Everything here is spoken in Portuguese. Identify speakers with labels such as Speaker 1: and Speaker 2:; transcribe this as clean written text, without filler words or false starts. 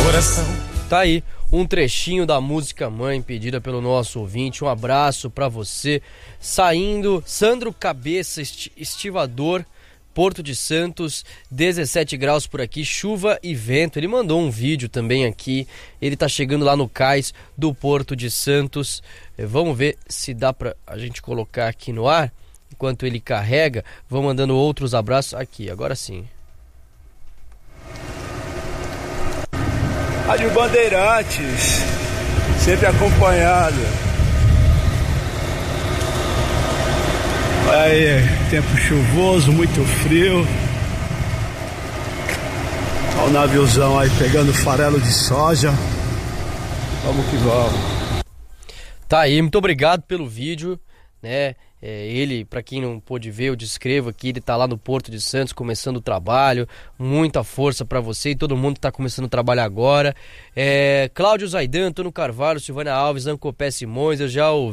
Speaker 1: coração.
Speaker 2: Tá aí um trechinho da música Mãe, pedida pelo nosso ouvinte. Um abraço pra você. Saindo, Sandro Cabeça, estivador, Porto de Santos, 17 graus por aqui, chuva e vento. Ele mandou um vídeo também aqui. Ele tá chegando lá no cais do Porto de Santos. Vamos ver se dá pra a gente colocar aqui no ar. Enquanto ele carrega, vou mandando outros abraços aqui, agora sim.
Speaker 3: Rádio Bandeirantes, sempre acompanhado. Olha aí, tempo chuvoso, muito frio. Olha o naviozão aí pegando farelo de soja. Vamos que vamos.
Speaker 2: Tá aí, muito obrigado pelo vídeo, né? Ele, para quem não pôde ver, eu descrevo aqui, ele tá lá no Porto de Santos começando o trabalho. Muita força para você e todo mundo que tá começando o trabalho agora. Cláudio Zaidan, Antônio Carvalho, Silvânia Alves, Ancopé Simões, eu já ouvi